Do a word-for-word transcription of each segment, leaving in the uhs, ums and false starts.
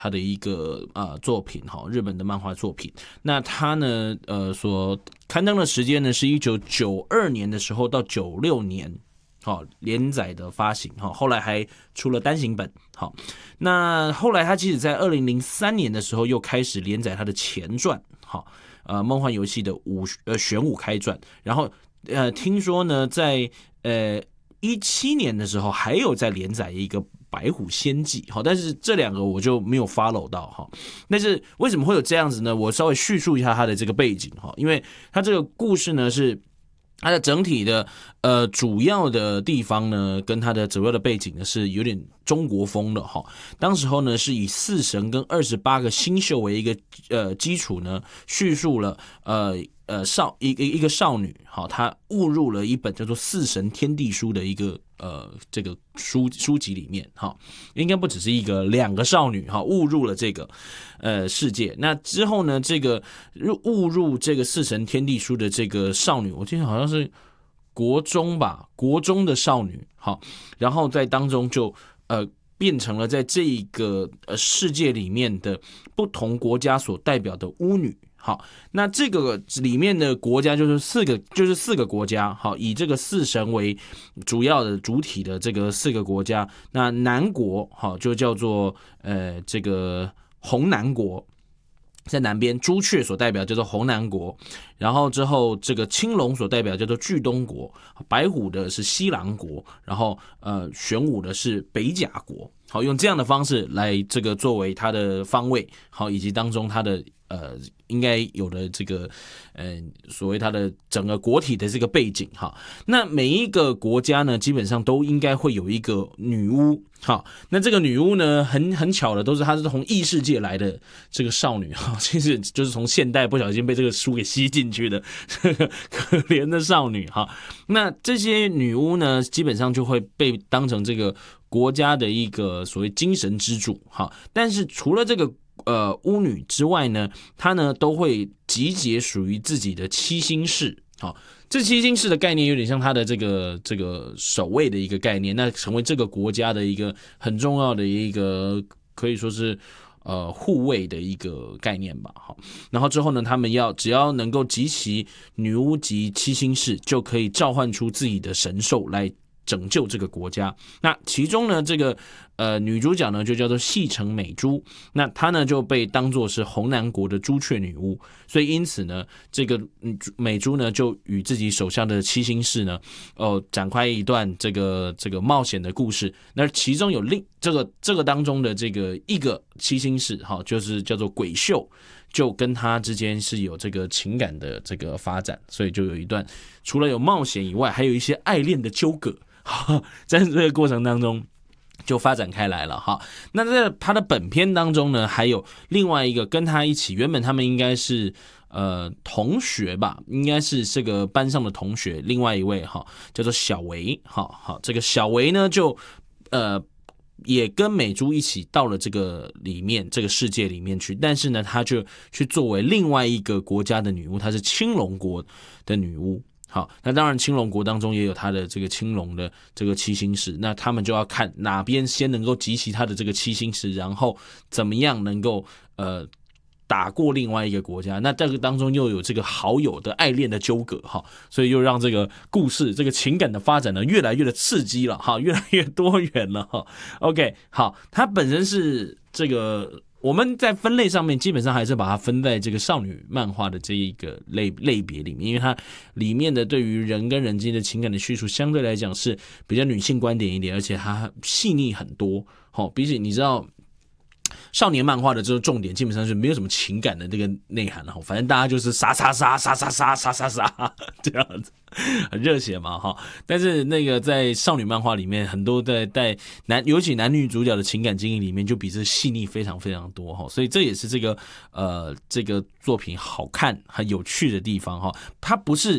他的一个呃作品哈，日本的漫画作品。那他呢呃所刊登的时间呢是一九九二年的时候到九六年。好，连载的发行，好，后来还出了单行本，好，那后来他其实在二零零三年的时候又开始连载他的前传，好，呃，梦幻游戏的武呃玄武开传，然后呃，听说呢，在呃一七年的时候还有在连载一个白虎仙记，好，但是这两个我就没有 follow 到哈。但是为什么会有这样子呢？我稍微叙述一下他的这个背景哈，因为他这个故事呢是。它的整体的呃主要的地方呢，跟它的主要的背景呢是有点中国风的哈。当时候呢是以四神跟二十八个星宿为一个呃基础呢，叙述了呃呃少一个一个少女好，她误入了一本叫做《四神天地书》的一个呃这个书书籍里面哈，应该不只是一个两个少女哈误入了这个呃世界。那之后呢，这个误入这个《四神天地书》的这个少女，我记得好像是国中吧，国中的少女好，然后在当中就呃。变成了在这个呃世界里面的不同国家所代表的巫女。好，那这个里面的国家就是四个，就是四个国家。好，以这个四神为主要的主体的这个四个国家。那南国好就叫做呃这个红南国。在南边，朱雀所代表叫做红南国，然后之后这个青龙所代表叫做巨东国，白虎的是西狼国，然后呃玄武的是北甲国。好，用这样的方式来这个作为它的方位，好，以及当中它的呃应该有的这个呃所谓它的整个国体的这个背景哈。那每一个国家呢，基本上都应该会有一个女巫。好，那这个女巫呢，很很巧的，都是她是从异世界来的这个少女哈，其实就是从现代不小心被这个书给吸进去的这个可怜的少女哈。那这些女巫呢，基本上就会被当成这个国家的一个所谓精神支柱哈。但是除了这个呃巫女之外呢，她呢都会集结属于自己的七星士。好，这七星士的概念有点像它的这个这个守卫的一个概念，那成为这个国家的一个很重要的一个可以说是呃护卫的一个概念吧。好，然后之后呢，他们要只要能够集齐女巫及七星士，就可以召唤出自己的神兽来拯救这个国家。那其中呢，这个呃女主角呢就叫做细城美珠，那她呢就被当作是红南国的朱雀女巫，所以因此呢，这个美珠呢就与自己手下的七星士呢，哦展开一段这个这个冒险的故事。那其中有另这个这个当中的这个一个七星士哈，就是叫做鬼秀。就跟他之间是有这个情感的这个发展，所以就有一段除了有冒险以外，还有一些爱恋的纠葛，在这个过程当中就发展开来了哈。那在他的本片当中呢，还有另外一个跟他一起，原本他们应该是呃同学吧，应该是这个班上的同学，另外一位哈叫做小维，好好，这个小维呢就呃。也跟美珠一起到了这个里面这个世界里面去，但是呢，她就去作为另外一个国家的女巫，她是青龙国的女巫。好，那当然青龙国当中也有她的这个青龙的这个七星士，那他们就要看哪边先能够集齐她的这个七星士，然后怎么样能够呃。打过另外一个国家，那这个当中又有这个好友的爱恋的纠葛哈，所以又让这个故事这个情感的发展呢越来越的刺激了哈，越来越多元了哈。OK， 好，它本身是这个我们在分类上面基本上还是把它分在这个少女漫画的这一个类类别里面，因为它里面的对于人跟人之间的情感的叙述相对来讲是比较女性观点一点，而且它细腻很多。好，比起你知道。少年漫画的这个重点基本上是没有什么情感的这个内涵了，反正大家就是杀杀杀杀杀杀杀杀杀这样子，很热血嘛哈。但是那个在少女漫画里面，很多在带男，尤其男女主角的情感经历里面，就比这细腻非常非常多哈。所以这也是这个呃这个作品好看很有趣的地方哈。它不是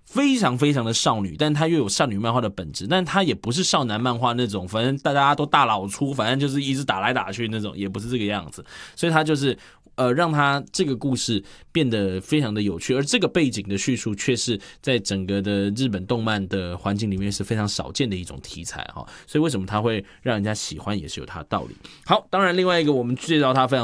非常非常的少女，但她又有少女漫画的本质，但她也不是少男漫画那种，反正大家都大老粗，反正就是一直打来打去那种，也不是这个样子，所以她就是呃，让他这个故事变得非常的有趣，而这个背景的叙述却是在整个的日本动漫的环境里面是非常少见的一种题材哈，所以为什么他会让人家喜欢也是有他的道理。好，当然另外一个我们介绍他非常